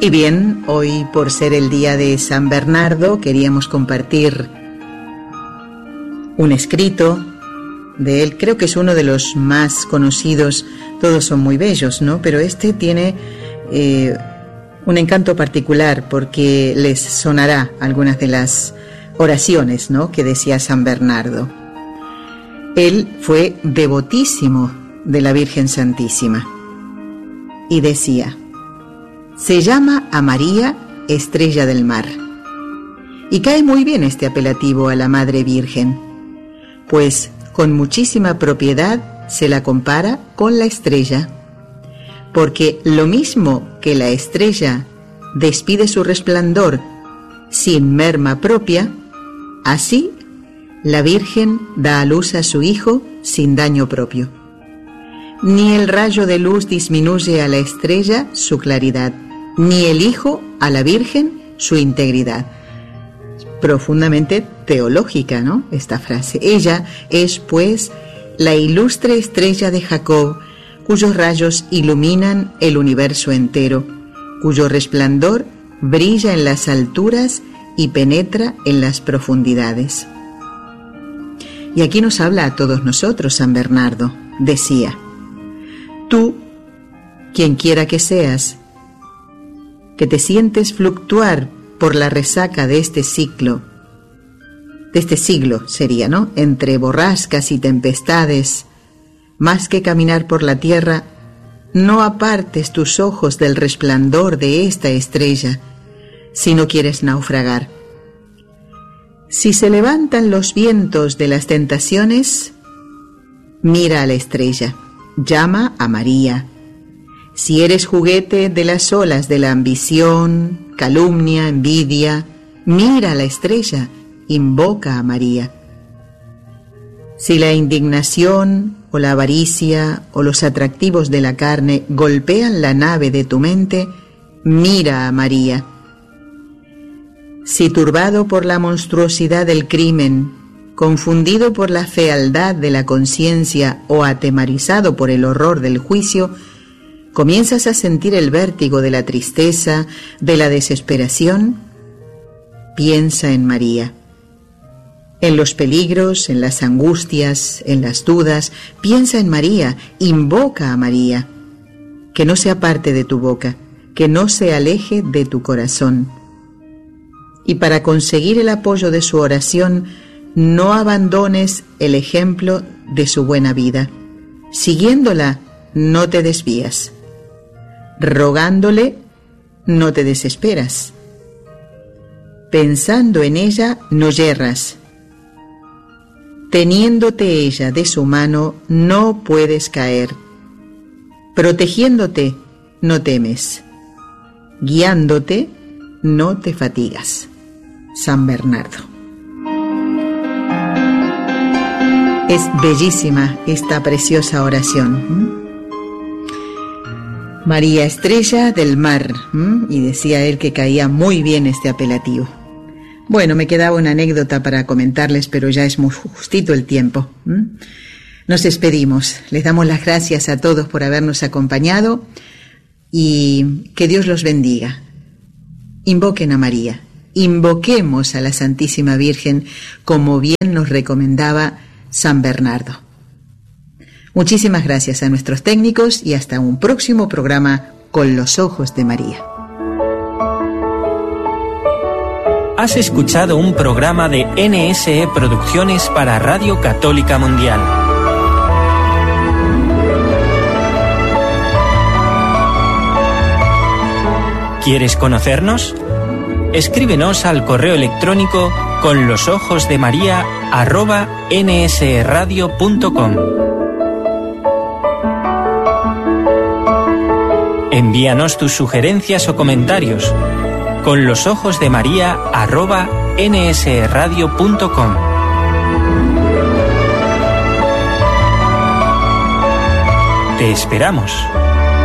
Y bien, hoy por ser el día de San Bernardo queríamos compartir un escrito de él. Creo que es uno de los más conocidos, todos son muy bellos, ¿no? Pero este tiene un encanto particular porque les sonará algunas de las oraciones, ¿no?, que decía San Bernardo. Él fue devotísimo de la Virgen Santísima y decía: se llama a María Estrella del Mar. Y cae muy bien este apelativo a la Madre Virgen, pues con muchísima propiedad se la compara con la estrella, porque lo mismo que la estrella despide su resplandor sin merma propia, así la Virgen da a luz a su Hijo sin daño propio. Ni el rayo de luz disminuye a la estrella su claridad, ni el Hijo a la Virgen su integridad. Profundamente teológica, ¿no?, esta frase. Ella es, pues, la ilustre estrella de Jacob, cuyos rayos iluminan el universo entero, cuyo resplandor brilla en las alturas y penetra en las profundidades. Y aquí nos habla a todos nosotros San Bernardo. Decía: tú, quien quiera que seas, que te sientes fluctuar por la resaca de este siglo sería, ¿no?, entre borrascas y tempestades, más que caminar por la tierra, no apartes tus ojos del resplandor de esta estrella, si no quieres naufragar. Si se levantan los vientos de las tentaciones, mira a la estrella, llama a María. Si eres juguete de las olas de la ambición, calumnia, envidia, mira a la estrella, invoca a María. Si la indignación o la avaricia o los atractivos de la carne golpean la nave de tu mente, mira a María. Si turbado por la monstruosidad del crimen, confundido por la fealdad de la conciencia o atemorizado por el horror del juicio, comienzas a sentir el vértigo de la tristeza, de la desesperación, piensa en María. En los peligros, en las angustias, en las dudas, piensa en María, invoca a María. Que no se aparte de tu boca, que no se aleje de tu corazón. Y para conseguir el apoyo de su oración, no abandones el ejemplo de su buena vida. Siguiéndola, no te desvías. Rogándole, no te desesperas. Pensando en ella, no yerras. Teniéndote ella de su mano, no puedes caer. Protegiéndote, no temes. Guiándote, no te fatigas. San Bernardo. Es bellísima esta preciosa oración. María Estrella del Mar. Y decía él que caía muy bien este apelativo. Bueno, me quedaba una anécdota para comentarles, pero ya es muy justito el tiempo. Nos despedimos. Les damos las gracias a todos por habernos acompañado y que Dios los bendiga. Invoquen a María. Invoquemos a la Santísima Virgen, como bien nos recomendaba San Bernardo. Muchísimas gracias a nuestros técnicos y hasta un próximo programa Con los Ojos de María. Has escuchado un programa de NSE Producciones para Radio Católica Mundial. ¿Quieres conocernos? Escríbenos al correo electrónico conlosojosdemaria@nsradio.com. Envíanos tus sugerencias o comentarios conlosojosdemaria@nsradio.com. Te esperamos.